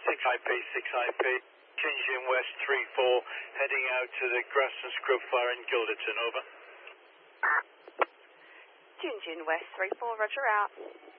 6IP, 6IP. Tianjin West 34, heading out to the grass and scrub fire in Gilderton, over. Tianjin West 34, roger out.